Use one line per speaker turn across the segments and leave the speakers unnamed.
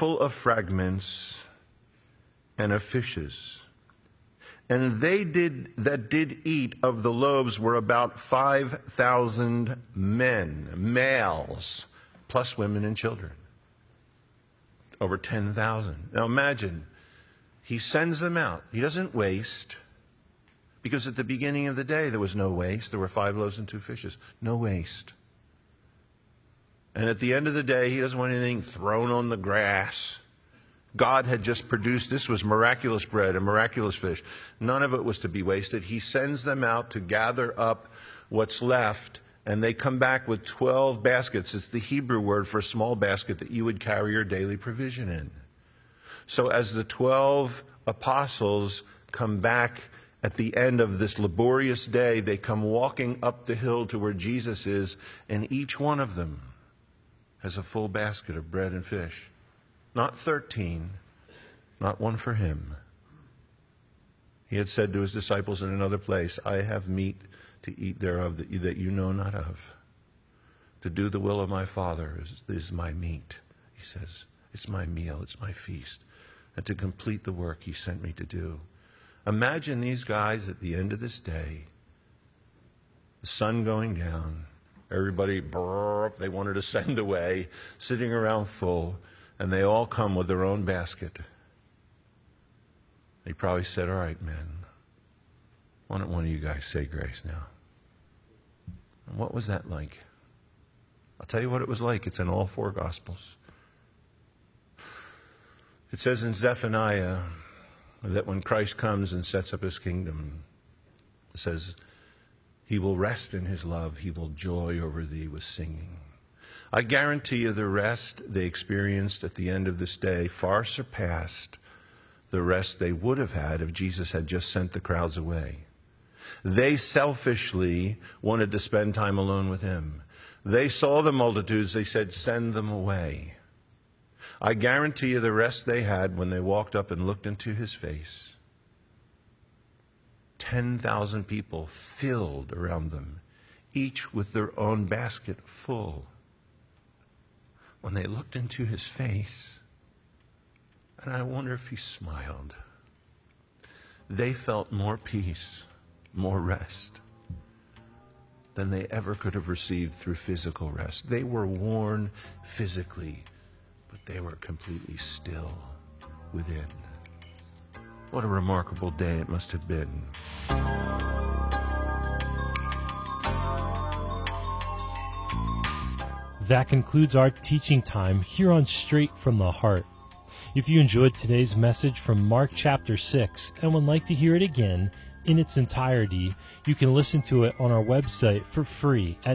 handful of fragments and of fishes. And they that did eat of the loaves were about 5,000 men, males, plus women and children. Over 10,000. Now imagine, he sends them out. He doesn't waste, because at the beginning of the day there was no waste. There were 5 loaves and 2 fishes. No waste. And at the end of the day, he doesn't want anything thrown on the grass. God had just produced, this was miraculous bread and miraculous fish. None of it was to be wasted. He sends them out to gather up what's left, and they come back with 12 baskets. It's the Hebrew word for a small basket that you would carry your daily provision in. So as the 12 apostles come back at the end of this laborious day, they come walking up the hill to where Jesus is, and each one of them has a full basket of bread and fish. Not 13, not one for him. He had said to his disciples in another place, I have meat to eat thereof that you know not of. To do the will of my Father is my meat, he says. It's my meal, it's my feast. And to complete the work he sent me to do. Imagine these guys at the end of this day, the sun going down, everybody, they wanted to send away, sitting around full, and they all come with their own basket. He probably said, all right, men, why don't one of you guys say grace now? And what was that like? I'll tell you what it was like. It's in all 4 Gospels. It says in Zephaniah that when Christ comes and sets up his kingdom, it says, he will rest in his love. He will joy over thee with singing. I guarantee you the rest they experienced at the end of this day far surpassed the rest they would have had if Jesus had just sent the crowds away. They selfishly wanted to spend time alone with him. They saw the multitudes. They said, send them away. I guarantee you the rest they had when they walked up and looked into his face. 10,000 people filled around them, each with their own basket full. When they looked into his face, and I wonder if he smiled, they felt more peace, more rest than they ever could have received through physical rest. They were worn physically, but they were completely still within. What a remarkable day it must have been.
That concludes our teaching time here on Straight from the Heart. If you enjoyed today's message from Mark chapter 6 and would like to hear it again in its entirety, you can listen to it on our website for free at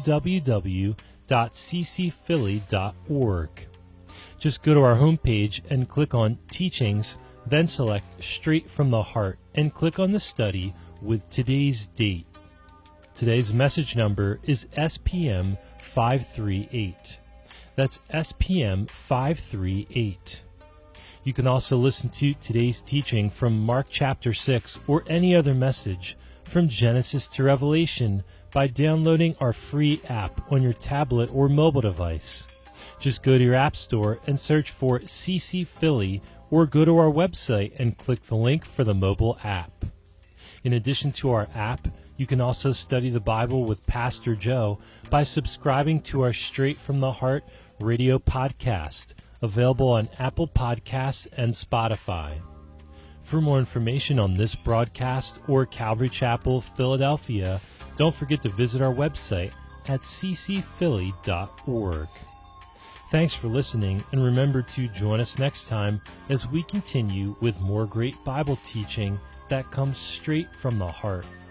www.ccphilly.org. Just go to our homepage and click on Teachings, then select Straight from the Heart and click on the study with today's date. Today's message number is SPM 538. That's SPM 538. You can also listen to today's teaching from Mark chapter 6 or any other message from Genesis to Revelation by downloading our free app on your tablet or mobile device. Just go to your app store and search for CC Philly or go to our website and click the link for the mobile app. In addition to our app, you can also study the Bible with Pastor Joe by subscribing to our Straight from the Heart radio podcast, available on Apple Podcasts and Spotify. For more information on this broadcast or Calvary Chapel, Philadelphia, don't forget to visit our website at ccphilly.org. Thanks for listening, and remember to join us next time as we continue with more great Bible teaching that comes straight from the heart.